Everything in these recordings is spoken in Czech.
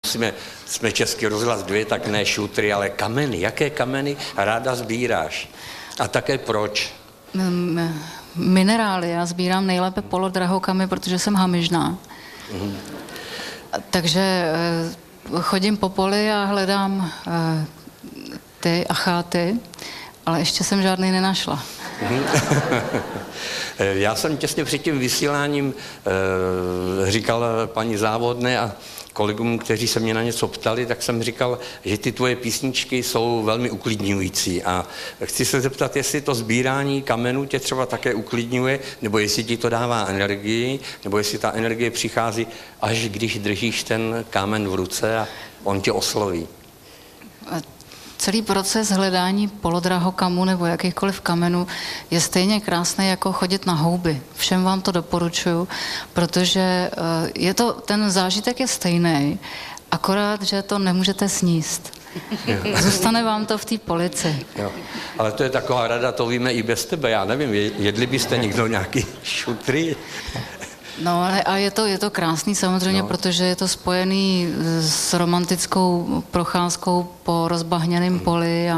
jsme Český rozhlas 2, tak ne šutry, ale kameny. Jaké kameny ráda sbíráš? A také proč? Minerály. Já sbírám nejlépe polodrahokamy, protože jsem hamižná. Takže chodím po poli a hledám ty acháty, ale ještě jsem žádný nenašla. Já jsem těsně před tím vysíláním říkal paní Závodné a kolegům, kteří se mě na něco ptali, tak jsem říkal, že ty tvoje písničky jsou velmi uklidňující a chci se zeptat, jestli to sbírání kamenů tě třeba také uklidňuje, nebo jestli ti to dává energii, nebo jestli ta energie přichází, až když držíš ten kámen v ruce a on tě osloví. Celý proces hledání polodrahokamů nebo jakýchkoliv kamenů je stejně krásný jako chodit na houby. Všem vám to doporučuju, protože ten zážitek je stejný, akorát, že to nemůžete sníst. Zůstane vám to v té polici. Jo. Ale to je taková rada, to víme i bez tebe, já nevím, jedli byste někdo nějaký šutry? No, ale a je to krásný samozřejmě, protože je to spojený s romantickou procházkou po rozbahněném poli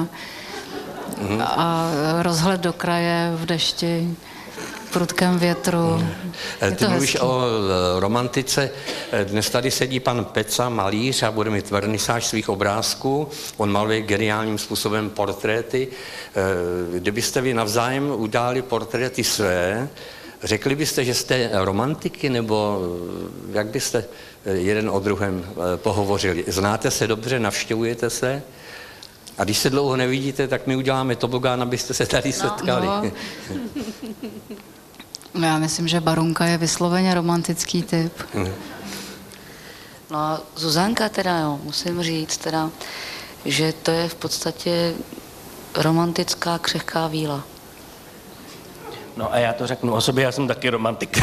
a rozhled do kraje v dešti, prudkém větru. Ty mluvíš o romantice. Dnes tady sedí pan Peca, malíř, a bude mít vernisáž svých obrázků. On maluje geniálním způsobem portréty. Kdybyste vy navzájem udělali portréty své, řekli byste, že jste romantiky, nebo jak byste jeden o druhém pohovořili? Znáte se dobře, navštěvujete se? A když se dlouho nevidíte, tak my uděláme tobogán, abyste se tady setkali. No, já myslím, že Barunka je vysloveně romantický typ. No a Zuzanka teda, jo, musím říct teda, že to je v podstatě romantická křehká víla. No a já to řeknu o sobě, já jsem taky romantik.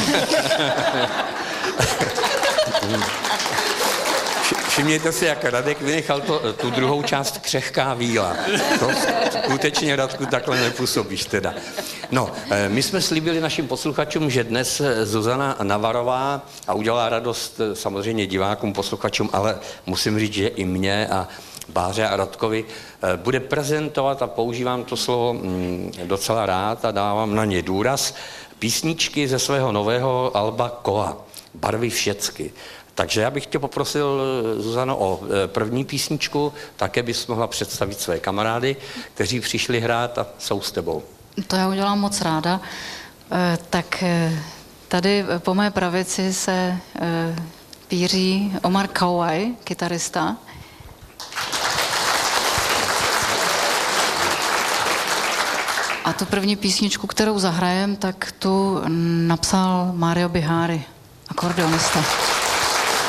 Všimněte si, jak Radek vynechal tu druhou část křehká víla. To skutečně, Radku, takhle nepůsobíš teda. No, my jsme slíbili našim posluchačům, že dnes Zuzana Navarová a udělá radost samozřejmě divákům, posluchačům, ale musím říct, že i mě a Báře a Radkovi bude prezentovat, a používám to slovo docela rád a dávám na ně důraz, písničky ze svého nového alba Koa, Barvy všecky. Takže já bych tě poprosil, Zuzano, o první písničku, také bys mohla představit své kamarády, kteří přišli hrát a jsou s tebou. To já udělám moc ráda. Tak tady po mé pravici se píří Omar Kawai, kytarista. A tu první písničku, kterou zahrajem, tak tu napsal Mario Bihari, akordeonista.